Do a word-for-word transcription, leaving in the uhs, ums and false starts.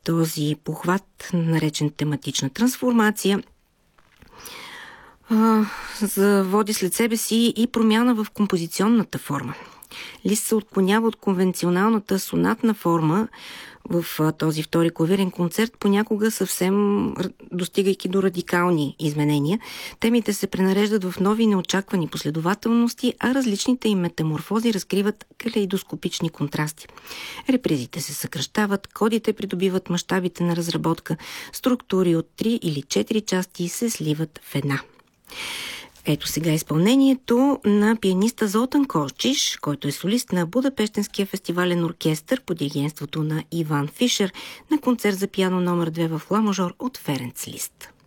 Този похват, наречен тематична трансформация, заводи след себе си и промяна в композиционната форма. Лист се отклонява от конвенционалната сонатна форма в този втори клавирен концерт, понякога съвсем достигайки до радикални изменения. Темите се пренареждат в нови неочаквани последователности, а различните им метаморфози разкриват калейдоскопични контрасти. Репризите се съкращават, кодите придобиват мащабите на разработка, структури от три или четири части се сливат в една. Ето сега изпълнението на пианиста Золтан Косчиш, който е солист на Будапештенския фестивален оркестър под диригентството на Иван Фишер на концерт за пиано номер две в ла мажор от Ференц Лист.